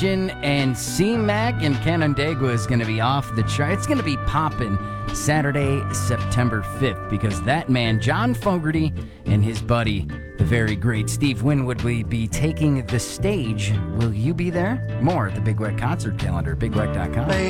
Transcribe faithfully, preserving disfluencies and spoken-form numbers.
And C-Mac in Canandaigua is going to be off the chart. It's going to be popping Saturday, September fifth, because that man, John Fogerty, and his buddy, the very great Steve Winwood, will be taking the stage. Will you be there? More at the Big Wet concert calendar, big wet dot com.